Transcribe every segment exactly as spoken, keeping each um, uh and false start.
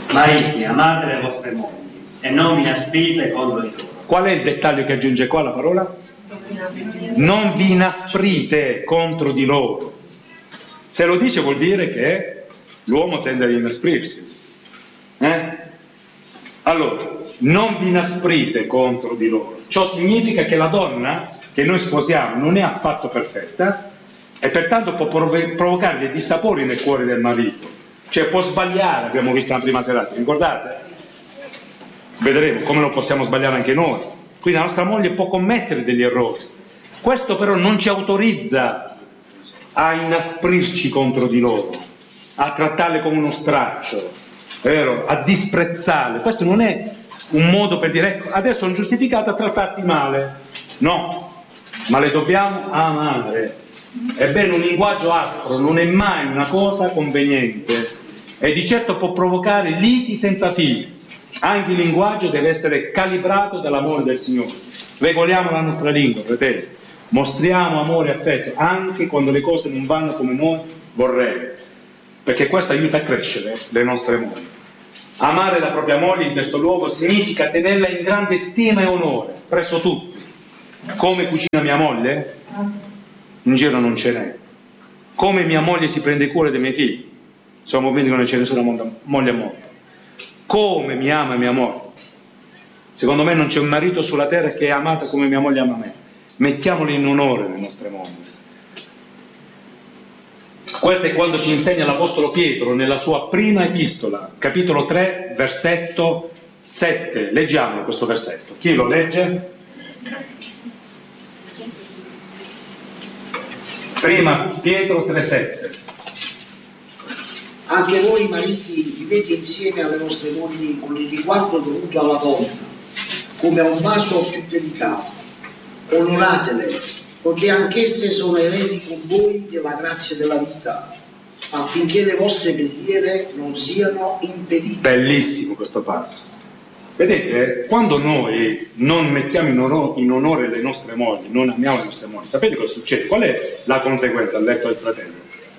Mariti, amate le vostre mogli e non vi inasprite contro di loro. Qual è il dettaglio che aggiunge qua la parola? Non vi inasprite contro di loro. Se lo dice vuol dire che l'uomo tende ad inasprirsi. Eh? Allora, non vi inasprite contro di loro. Ciò significa che la donna che noi sposiamo non è affatto perfetta e pertanto può prov- provocare dei dissapori nel cuore del marito. Cioè può sbagliare, abbiamo visto la prima serata, ricordate? Vedremo come lo possiamo sbagliare anche noi. Quindi la nostra moglie può commettere degli errori. Questo però non ci autorizza a inasprirci contro di loro, a trattarle come uno straccio, vero? A disprezzarle. Questo non è un modo per dire ecco, adesso sono giustificato a trattarti male. No, ma le dobbiamo amare. Ebbene, un linguaggio aspro non è mai una cosa conveniente e di certo può provocare liti senza fine. Anche il linguaggio deve essere calibrato dall'amore del Signore. Regoliamo la nostra lingua, fratelli. Mostriamo amore e affetto anche quando le cose non vanno come noi vorremmo, perché questo aiuta a crescere le nostre mogli. Amare la propria moglie in terzo luogo significa tenerla in grande stima e onore presso tutti. Come cucina mia moglie? In giro non ce n'è. Come mia moglie si prende cura dei miei figli? Siamo convinti che non ce ne sono moglie a moglie. Come mi ama mia moglie? Secondo me non c'è un marito sulla terra che è amata come mia moglie ama me. Mettiamole in onore le nostre mogli. Questo è quando ci insegna l'Apostolo Pietro nella sua prima epistola, capitolo tre, versetto sette. Leggiamo questo versetto. Chi lo legge? Prima Pietro tre sette. Anche voi mariti vivete insieme alle vostre mogli con il riguardo dovuto alla donna, come a un vaso più delicato. Onoratele, poiché anch'esse sono eredi con voi della grazia della vita, affinché le vostre preghiere non siano impedite. Bellissimo questo passo. Vedete, quando noi non mettiamo in onore, in onore le nostre mogli, non amiamo le nostre mogli, sapete cosa succede? Qual è la conseguenza? Ha detto il fratello.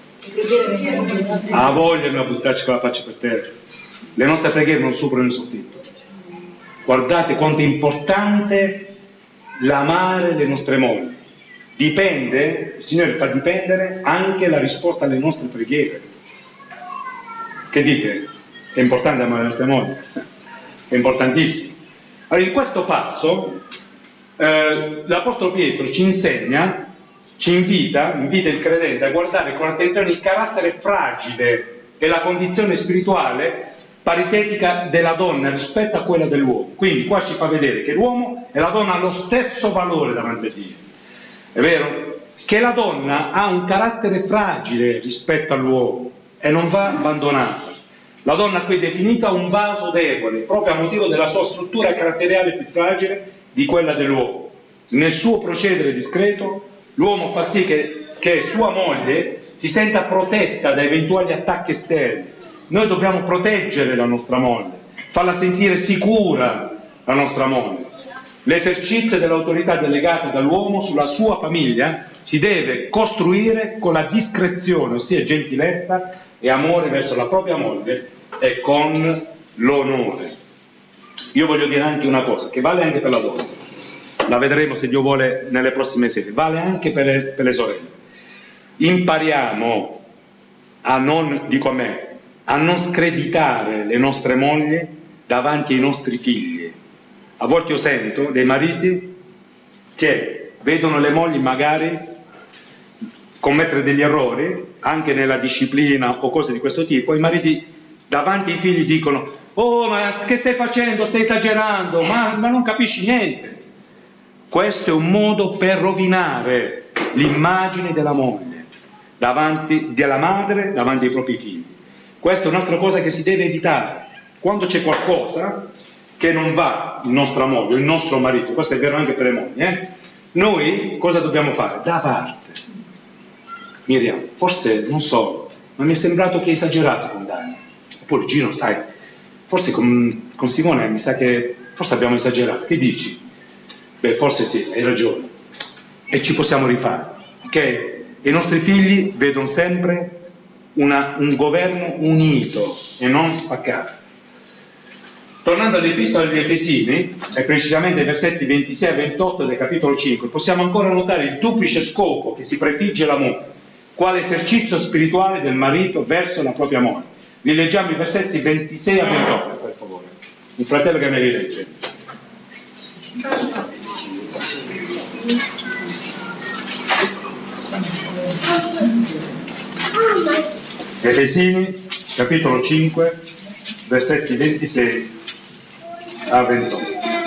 Ha voglia di buttarci con la faccia per terra. Le nostre preghiere non superano il soffitto. Guardate quanto è importante l'amare le nostre mogli. Dipende, il Signore fa dipendere anche la risposta alle nostre preghiere. Che dite? È importante amare le nostre mogli? È importantissimo. Allora, in questo passo eh, l'Apostolo Pietro ci insegna, ci invita, invita il credente a guardare con attenzione il carattere fragile e la condizione spirituale paritetica della donna rispetto a quella dell'uomo. Quindi qua ci fa vedere che l'uomo e la donna hanno lo stesso valore davanti a Dio. È vero? Che la donna ha un carattere fragile rispetto all'uomo e non va abbandonata. La donna qui è definita un vaso debole, proprio a motivo della sua struttura caratteriale più fragile di quella dell'uomo. Nel suo procedere discreto, l'uomo fa sì che, che sua moglie si senta protetta da eventuali attacchi esterni. Noi dobbiamo proteggere la nostra moglie, farla sentire sicura la nostra moglie. L'esercizio dell'autorità delegata dall'uomo sulla sua famiglia si deve costruire con la discrezione, ossia gentilezza e amore verso la propria moglie e con l'onore. Io voglio dire anche una cosa, che vale anche per la donna, la vedremo se Dio vuole nelle prossime serie, vale anche per le, per le sorelle. Impariamo a non, dico a me, a non screditare le nostre mogli davanti ai nostri figli. A volte io sento dei mariti che vedono le mogli magari commettere degli errori anche nella disciplina o cose di questo tipo, i mariti davanti ai figli dicono: oh, ma che stai facendo? Stai esagerando, ma, ma non capisci niente. Questo è un modo per rovinare l'immagine della moglie davanti, della madre davanti ai propri figli. Questa è un'altra cosa che si deve evitare. Quando c'è qualcosa che non va in nostra moglie, il nostro marito, questo è vero anche per le mogli, eh? Noi cosa dobbiamo fare? Da parte. Miriam, forse, non so, ma mi è sembrato che hai esagerato con Dani. Oppure Gino, sai, forse con, con Simone mi sa che forse abbiamo esagerato. Che dici? Beh, forse sì, hai ragione. E ci possiamo rifare, ok? I nostri figli vedono sempre una, un governo unito e non spaccato. Tornando all'Epistola agli Efesini, e precisamente ai versetti ventisei a ventotto del capitolo cinque, possiamo ancora notare il duplice scopo che si prefigge l'amore, quale esercizio spirituale del marito verso la propria moglie. Vi leggiamo i versetti ventisei a ventotto, per favore. Il fratello che me li legge. Efesini, capitolo cinque, versetti ventisei a ventotto.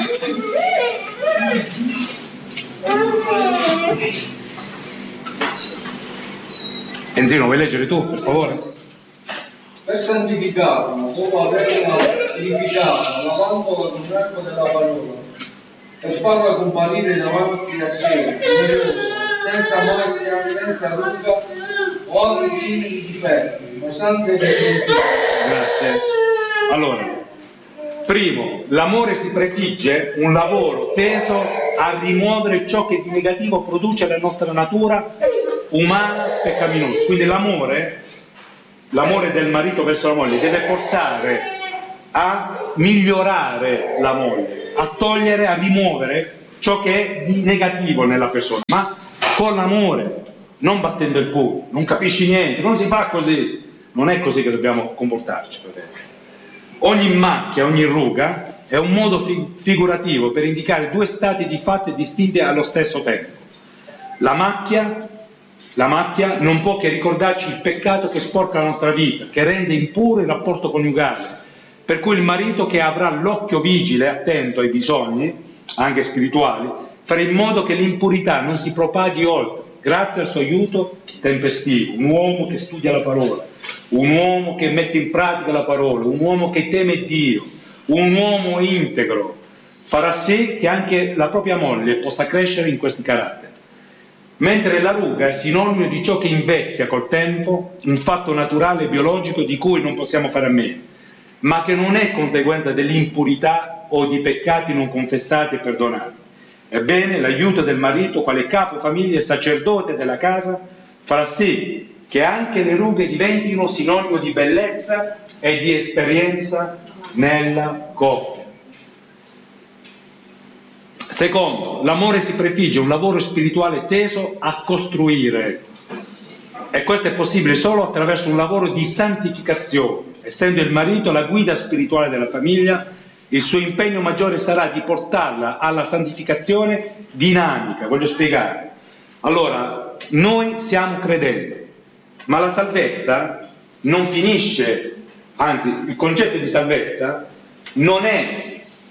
Enzino, vuoi leggere tu, per favore? Per santificarlo, dopo averla purificata, lavandola con l'acqua della parola, per farla comparire davanti a sé, gloriosa, senza macchia, senza ruga o altri simili difetti, ma santa e irreprensibile. Grazie. Allora, primo, l'amore si prefigge un lavoro teso a rimuovere ciò che di negativo produce la nostra natura umana peccaminosa. Quindi l'amore, l'amore del marito verso la moglie deve portare a migliorare la moglie, a togliere, a rimuovere ciò che è di negativo nella persona, ma con l'amore, non battendo il pugno. Non capisci niente, non si fa così, non è così che dobbiamo comportarci, fratelli. Ogni macchia, ogni ruga è un modo fi- figurativo per indicare due stati di fatto distinti allo stesso tempo. La macchia, la macchia non può che ricordarci il peccato che sporca la nostra vita, che rende impuro il rapporto coniugale, per cui il marito che avrà l'occhio vigile, attento ai bisogni, anche spirituali, farà in modo che l'impurità non si propaghi oltre, grazie al suo aiuto tempestivo. Un uomo che studia la parola, un uomo che mette in pratica la parola, un uomo che teme Dio, un uomo integro, farà sì che anche la propria moglie possa crescere in questi caratteri. Mentre la ruga è sinonimo di ciò che invecchia col tempo, un fatto naturale e biologico di cui non possiamo fare a meno, ma che non è conseguenza dell'impurità o di peccati non confessati e perdonati. Ebbene, l'aiuto del marito, quale capo famiglia e sacerdote della casa, farà sì che anche le rughe diventino sinonimo di bellezza e di esperienza nella coppia. Secondo, l'amore si prefigge un lavoro spirituale teso a costruire, e questo è possibile solo attraverso un lavoro di santificazione. Essendo il marito la guida spirituale della famiglia, il suo impegno maggiore sarà di portarla alla santificazione dinamica. Voglio spiegare. Allora, noi siamo credenti, ma la salvezza non finisce, anzi il concetto di salvezza non è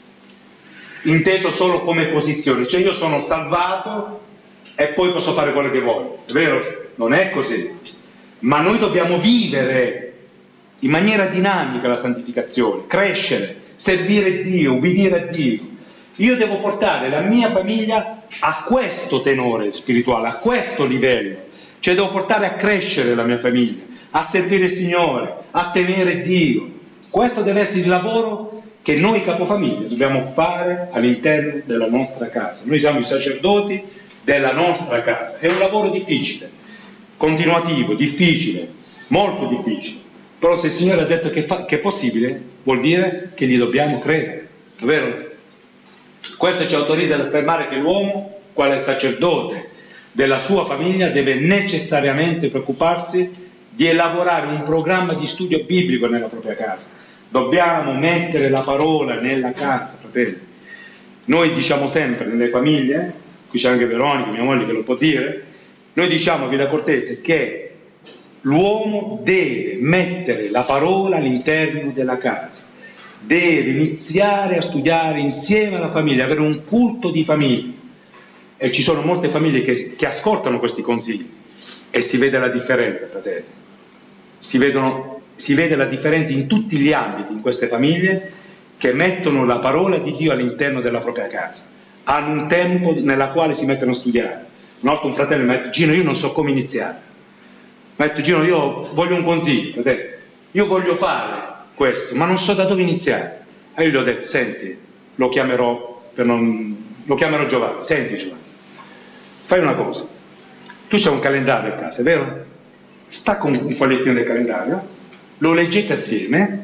inteso solo come posizione, cioè io sono salvato e poi posso fare quello che voglio, è vero? Non è così, ma noi dobbiamo vivere in maniera dinamica la santificazione, crescere, servire Dio, ubbidire a Dio. Io devo portare la mia famiglia a questo tenore spirituale, a questo livello, cioè devo portare a crescere la mia famiglia, a servire il Signore, a temere Dio. Questo deve essere il lavoro che noi capofamiglia dobbiamo fare all'interno della nostra casa. Noi siamo i sacerdoti della nostra casa. È un lavoro difficile, continuativo, difficile, molto difficile. Però se il Signore ha detto che, fa, che è possibile, vuol dire che gli dobbiamo credere, è vero? Questo ci autorizza ad affermare che l'uomo, quale sacerdote della sua famiglia, deve necessariamente preoccuparsi di elaborare un programma di studio biblico nella propria casa. Dobbiamo mettere la parola nella casa, fratelli. Noi diciamo sempre nelle famiglie, qui c'è anche Veronica, mia moglie, che lo può dire, noi diciamo, vita cortese, che l'uomo deve mettere la parola all'interno della casa, deve iniziare a studiare insieme alla famiglia, avere un culto di famiglia. E ci sono molte famiglie che, che ascoltano questi consigli e si vede la differenza, fratelli. Si vedono Si vede la differenza in tutti gli ambiti in queste famiglie che mettono la parola di Dio all'interno della propria casa. Hanno un tempo nella quale si mettono a studiare. Una volta un fratello mi ha detto: Gino, io non so come iniziare. Mi ha detto: Gino, io voglio un consiglio, fratello. Io voglio fare questo, ma non so da dove iniziare. E io gli ho detto: senti, lo chiamerò, per non... lo chiamerò Giovanni. Senti Giovanni, fai una cosa. Tu c'hai un calendario a casa, è vero? Sta con un fogliettino del calendario, lo leggete assieme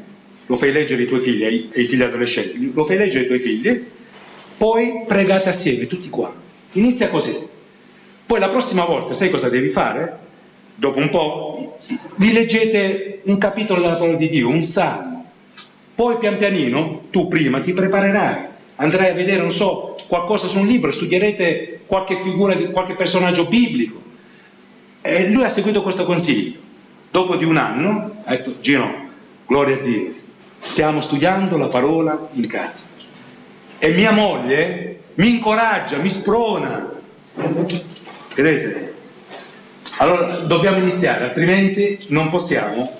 lo fai leggere ai tuoi figli, ai, ai figli adolescenti, lo fai leggere ai tuoi figli, poi pregate assieme tutti qua. Inizia così. Poi la prossima volta, sai cosa devi fare? Dopo un po' vi leggete un capitolo della parola di Dio, un salmo. Poi pian pianino, tu prima ti preparerai, andrai a vedere, non so, qualcosa su un libro, studierete qualche figura, di qualche personaggio biblico. E lui ha seguito questo consiglio. Dopo di un anno ha detto: Gino, gloria a Dio, stiamo studiando la parola in casa. E mia moglie mi incoraggia, mi sprona. Vedete? Allora dobbiamo iniziare, altrimenti non possiamo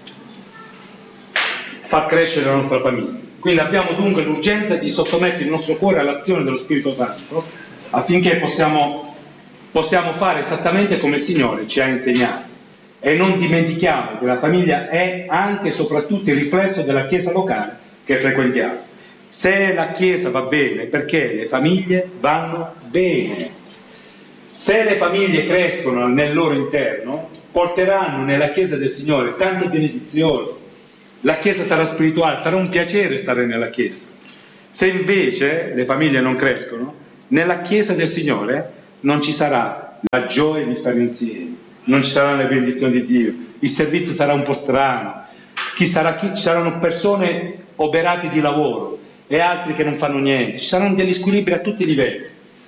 far crescere la nostra famiglia. Quindi abbiamo dunque l'urgenza di sottomettere il nostro cuore all'azione dello Spirito Santo affinché possiamo, possiamo fare esattamente come il Signore ci ha insegnato. E non dimentichiamo che la famiglia è anche e soprattutto il riflesso della chiesa locale che frequentiamo. Se la chiesa va bene, perché le famiglie vanno bene. Se le famiglie crescono nel loro interno, porteranno nella chiesa del Signore tante benedizioni. La chiesa sarà spirituale, sarà un piacere stare nella chiesa. Se invece le famiglie non crescono, nella chiesa del Signore non ci sarà la gioia di stare insieme, non ci saranno le benedizioni di Dio, il servizio sarà un po' strano, chi sarà, chi, ci saranno persone oberate di lavoro e altri che non fanno niente, ci saranno degli squilibri a tutti i livelli.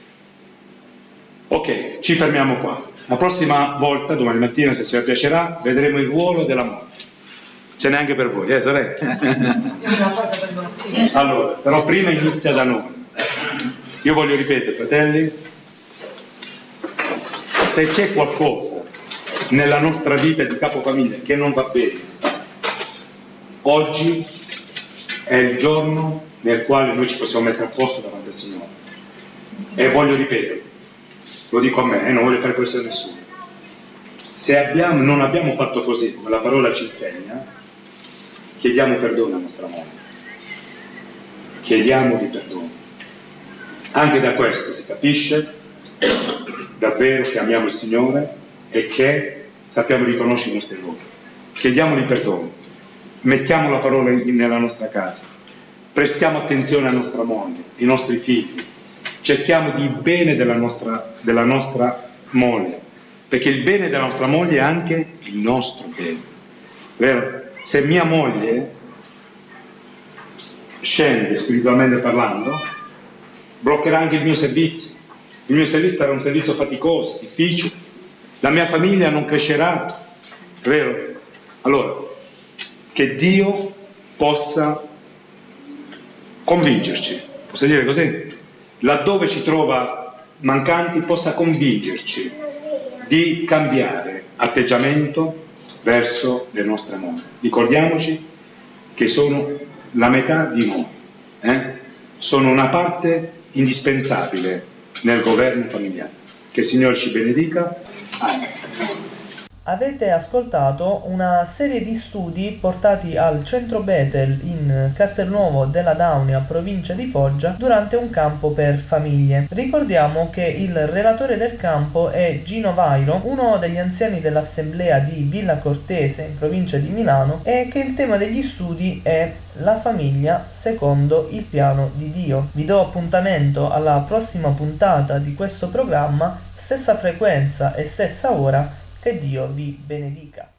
Ok, ci fermiamo qua. La prossima volta, domani mattina, se ci piacerà, vedremo il ruolo dell'amore. Ce n'è anche per voi, eh sorelle? Allora, però prima inizia da noi. Io voglio ripetere, fratelli, se c'è qualcosa nella nostra vita di capofamiglia che non va bene, oggi è il giorno nel quale noi ci possiamo mettere a posto davanti al Signore. E voglio ripetere, lo dico a me, eh, non voglio fare questo a nessuno. Se abbiamo, non abbiamo fatto così, come la parola ci insegna, chiediamo perdono a nostra moglie. Chiediamo di perdono. Anche da questo si capisce davvero che amiamo il Signore e che sappiamo riconoscere i nostri errori. Chiediamo di perdono. Mettiamo la parola in, nella nostra casa. Prestiamo attenzione a nostra moglie, ai nostri figli. Cerchiamo di bene della nostra, della nostra moglie, perché il bene della nostra moglie è anche il nostro bene, vero? Se mia moglie scende spiritualmente parlando, bloccherà anche il mio servizio. Il mio servizio sarà un servizio faticoso, difficile, la mia famiglia non crescerà, vero? Allora, che Dio possa convincerci, posso dire così? Laddove ci trova mancanti, possa convincerci di cambiare atteggiamento verso le nostre mogli. Ricordiamoci che sono la metà di noi, eh? Sono una parte indispensabile nel governo familiare. Che il Signore ci benedica. Amen. Avete ascoltato una serie di studi portati al centro Bethel in Castelnuovo della Daunia, provincia di Foggia, durante un campo per famiglie. Ricordiamo che il relatore del campo è Gino Vairo, uno degli anziani dell'assemblea di Villa Cortese, in provincia di Milano, e che il tema degli studi è la famiglia secondo il piano di Dio. Vi do appuntamento alla prossima puntata di questo programma, stessa frequenza e stessa ora. Che Dio vi benedica.